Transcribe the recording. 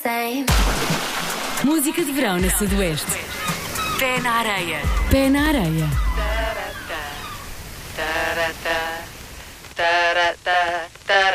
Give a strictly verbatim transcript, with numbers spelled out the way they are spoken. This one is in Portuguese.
same. Música de verão na Sudoeste. Pé na areia. Pé na areia. Tarata, tarata, tarata, tarata.